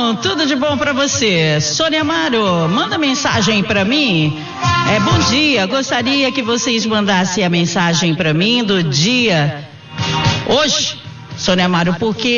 bom, tudo de bom pra você. Sônia Amaro, manda mensagem pra mim. Bom dia, gostaria que vocês mandassem a mensagem pra mim do dia hoje, Sônia Amaro, porque